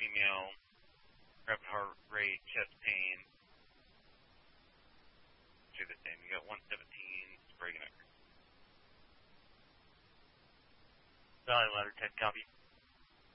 female, rapid heart rate, chest pain. Do the same. You got 117, Sprague and Eckert. Valley Ladder 10, copy.